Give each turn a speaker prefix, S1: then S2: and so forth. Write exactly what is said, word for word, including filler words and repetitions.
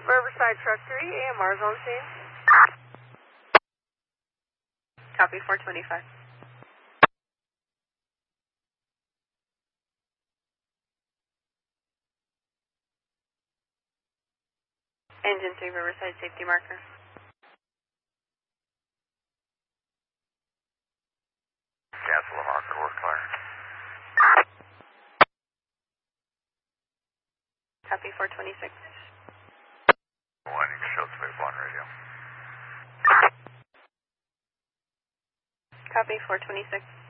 S1: Riverside Truck three, A M R's on scene. Copy four twenty-five. Engine three, Riverside safety marker.
S2: Cancel the marker, we're clear.
S1: Copy four twenty-six.
S2: One, you can show space one radio.
S1: Copy four twenty-six.